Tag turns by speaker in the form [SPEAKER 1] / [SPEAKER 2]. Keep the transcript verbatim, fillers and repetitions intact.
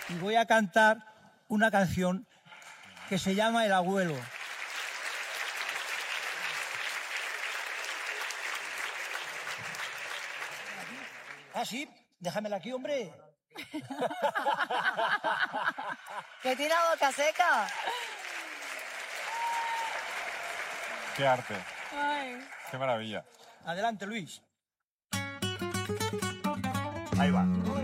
[SPEAKER 1] y voy a cantar una canción que se llama El Abuelo. Ah, sí, déjamela aquí, hombre.
[SPEAKER 2] ¿Que tiene la boca seca?
[SPEAKER 3] Qué arte.
[SPEAKER 2] Ay.
[SPEAKER 3] Qué maravilla.
[SPEAKER 1] Adelante, Luis.
[SPEAKER 4] Ahí va.